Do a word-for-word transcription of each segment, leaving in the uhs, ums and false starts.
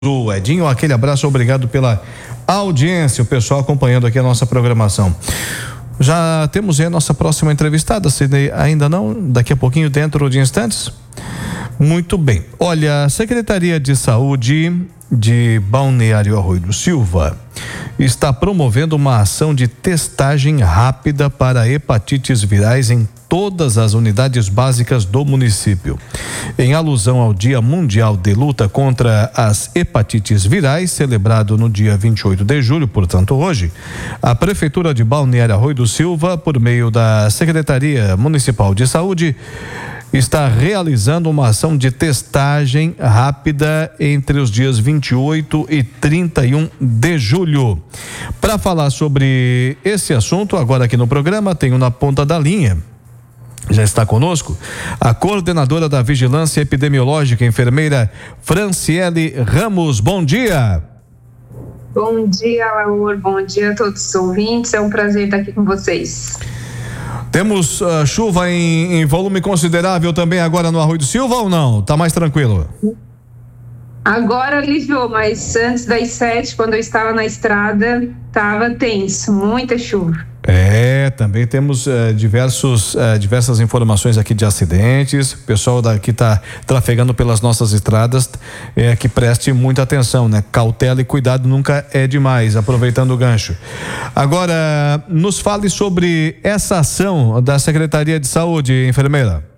do Edinho, aquele abraço, obrigado pela audiência, o pessoal acompanhando aqui a nossa programação. Já temos aí a nossa próxima entrevistada, Sidney, ainda não? Daqui a pouquinho, dentro de instantes? Muito bem. Olha, a Secretaria de Saúde de Balneário Arroio do Silva está promovendo uma ação de testagem rápida para hepatites virais em todas as unidades básicas do município. Em alusão ao Dia Mundial de Luta contra as Hepatites Virais, celebrado no dia vinte e oito de julho, portanto hoje, a Prefeitura de Balneário Arroio do Silva, por meio da Secretaria Municipal de Saúde, está realizando uma ação de testagem rápida entre os dias vinte e oito e trinta e um de julho. Para falar sobre esse assunto, agora aqui no programa, tenho na ponta da linha, já está conosco, a coordenadora da Vigilância Epidemiológica, enfermeira Franciele Ramos. Bom dia. Bom dia, Laur. Bom dia a todos os ouvintes. É um prazer estar aqui com vocês. Temos uh, chuva em, em volume considerável também agora no Arroio do Silva ou não? Tá mais tranquilo? Agora aliviou, mas antes das sete, quando eu estava na estrada, estava tenso, muita chuva. É, também temos uh, diversos, uh, diversas informações aqui de acidentes. O pessoal daqui está trafegando pelas nossas estradas, é, que preste muita atenção, né? Cautela e cuidado nunca é demais, aproveitando o gancho. Agora, nos fale sobre essa ação da Secretaria de Saúde, enfermeira.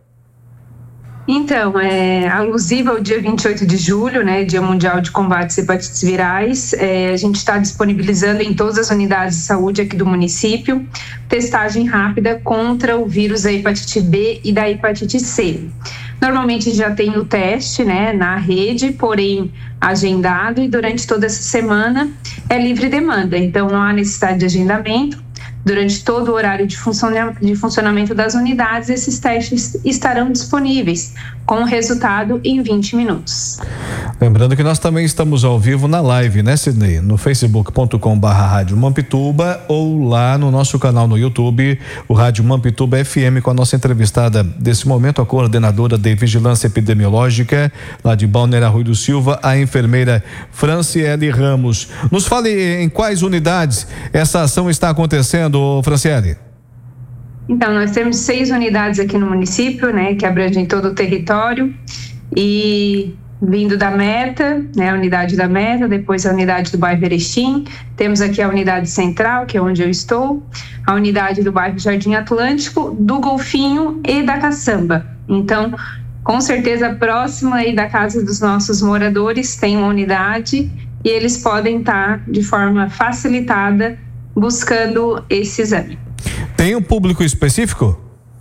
Então, é alusiva ao dia vinte e oito de julho, né, Dia Mundial de Combate às Hepatites Virais, é, a gente está disponibilizando em todas as unidades de saúde aqui do município testagem rápida contra o vírus da hepatite B e da hepatite C. Normalmente já tem o teste, né, na rede, porém agendado, e durante toda essa semana é livre demanda, então não há necessidade de agendamento. Durante todo o horário de funcionamento das unidades, esses testes estarão disponíveis, com o resultado em vinte minutos. Lembrando que nós também estamos ao vivo na live, né, Sidney? No facebook ponto com barra rádio Mampituba ou lá no nosso canal no YouTube, o Rádio Mampituba F M, com a nossa entrevistada desse momento, a coordenadora de Vigilância Epidemiológica lá de Balneário Arroio do Silva, a enfermeira Franciele Ramos. Nos fale em quais unidades essa ação está acontecendo, Franciele. Então, nós temos seis unidades aqui no município, né, que abrangem todo o território, e vindo da Meta, né, a unidade da Meta, depois a unidade do bairro Erechim, temos aqui a unidade central, que é onde eu estou, a unidade do bairro Jardim Atlântico, do Golfinho e da Caçamba. Então, com certeza, próxima aí da casa dos nossos moradores tem uma unidade e eles podem estar de forma facilitada buscando esse exame. Tem um público específico?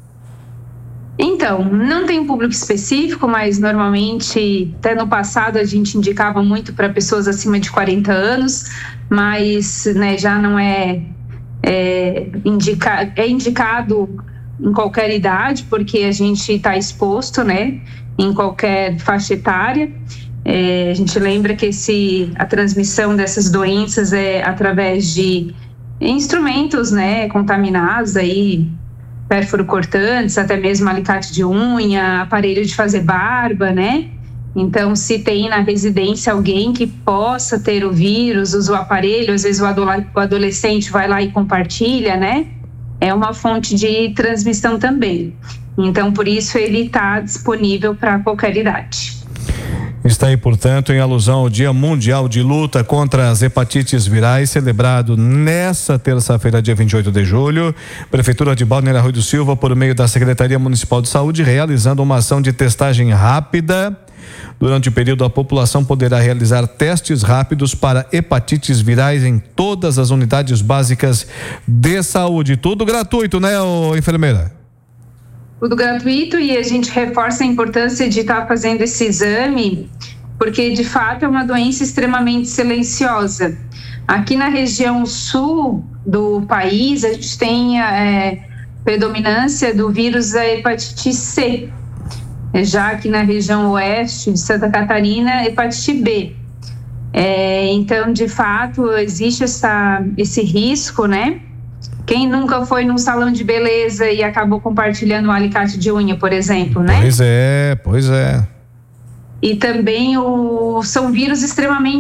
Então, não tem um público específico, mas normalmente, até no passado, a gente indicava muito para pessoas acima de quarenta anos, mas, né, já não é, é, indica, é indicado em qualquer idade, porque a gente está exposto, né, em qualquer faixa etária. É, a gente lembra que esse, a transmissão dessas doenças é através de instrumentos, né, contaminados aí, pérfuro cortantes, até mesmo alicate de unha, aparelho de fazer barba, né? Então, se tem na residência alguém que possa ter o vírus, usa o aparelho, às vezes o adolescente vai lá e compartilha, né? É uma fonte de transmissão também. Então, por isso ele está disponível para qualquer idade. Está aí, portanto, em alusão ao Dia Mundial de Luta contra as Hepatites Virais, celebrado nesta terça-feira, dia vinte e oito de julho, Prefeitura de Balneário Arroio do Silva, por meio da Secretaria Municipal de Saúde, realizando uma ação de testagem rápida. Durante o período, a população poderá realizar testes rápidos para hepatites virais em todas as unidades básicas de saúde. Tudo gratuito, né, ô, enfermeira? Tudo gratuito, e a gente reforça a importância de estar fazendo esse exame, porque de fato é uma doença extremamente silenciosa. Aqui na região sul do país, a gente tem é, predominância do vírus da hepatite C. Já aqui na região oeste de Santa Catarina, hepatite B. É, então, de fato, existe essa, esse risco, né? Quem nunca foi num salão de beleza e acabou compartilhando um alicate de unha, por exemplo, né? Pois é, pois é. e também o, são vírus extremamente